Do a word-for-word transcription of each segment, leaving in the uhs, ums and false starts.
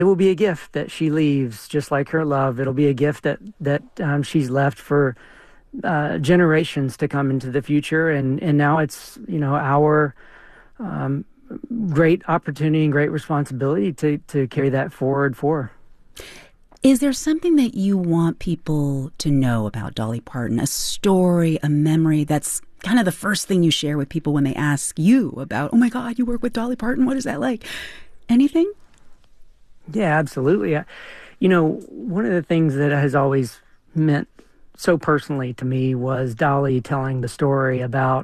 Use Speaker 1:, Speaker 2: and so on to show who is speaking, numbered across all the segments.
Speaker 1: it will be a gift that she leaves, just like her love. It'll be a gift that that um, she's left for uh, generations to come into the future. And and now it's, you know, our um, great opportunity and great responsibility to to carry that forward for her.
Speaker 2: Is there something that you want people to know about Dolly Parton? A story, a memory that's kind of the first thing you share with people when they ask you about, oh my God, you work with Dolly Parton. What is that like? Anything?
Speaker 1: Yeah, absolutely. I, you know, one of the things that has always meant so personally to me was Dolly telling the story about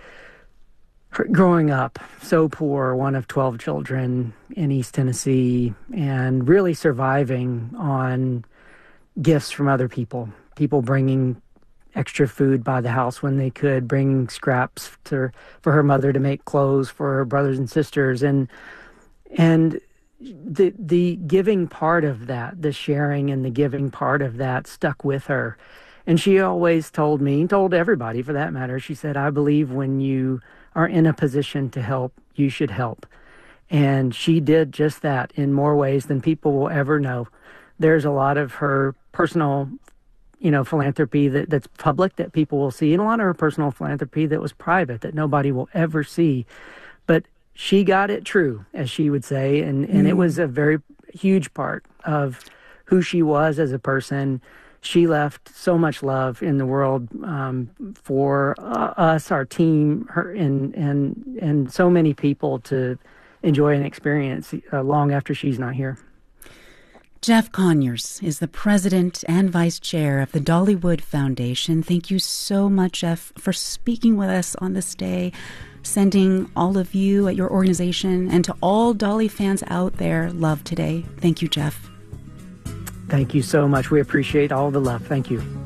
Speaker 1: her growing up so poor, one of twelve children in East Tennessee, and really surviving on gifts from other people, people bringing extra food by the house when they could, bringing scraps to, for her mother to make clothes for her brothers and sisters. And and the the giving part of that, the sharing and the giving part of that stuck with her. And she always told me, told everybody for that matter, she said, I believe when you are in a position to help, you should help. And she did just that in more ways than people will ever know. There's a lot of her personal, you know, philanthropy that, that's public that people will see, and a lot of her personal philanthropy that was private that nobody will ever see. But she got it true, as she would say, and, and mm. it was a very huge part of who she was as a person. She left so much love in the world um, for uh, us, our team, her, and and and so many people to enjoy and experience uh, long after she's not here.
Speaker 2: Jeff Conyers is the president and vice chair of the Dollywood Foundation. Thank you so much, Jeff, for speaking with us on this day, sending all of you at your organization and to all Dolly fans out there love today. Thank you, Jeff.
Speaker 1: Thank you so much. We appreciate all the love. Thank you.